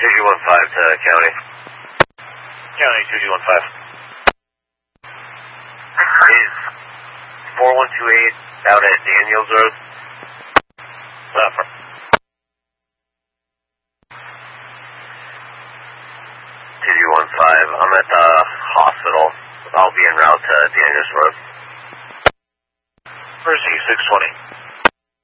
2215 to County. County 2215. Is 4128 out at Daniels Road? 2215. I'm at the hospital. I'll be en route to Daniels Road. Mercy 620.